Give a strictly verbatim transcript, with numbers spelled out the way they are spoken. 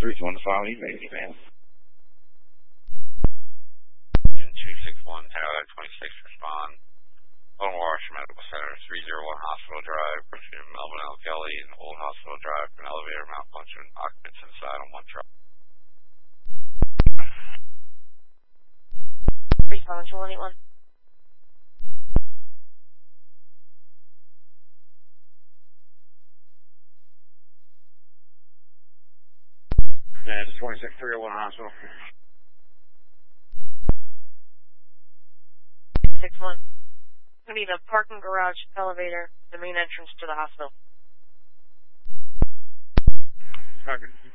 three two one to file, you made it, man. two six one, Tower twenty-six, respond. Baltimore Archer Medical Center, three oh one Hospital Drive, Bridgeview, Melvin L. Kelly, and Old Hospital Drive, for an elevator malfunction, occupants inside on one truck. Respond to one eight one. Yeah, it's twenty-six three oh one Hospital. six one. I need a parking garage elevator, the main entrance to the hospital. Okay.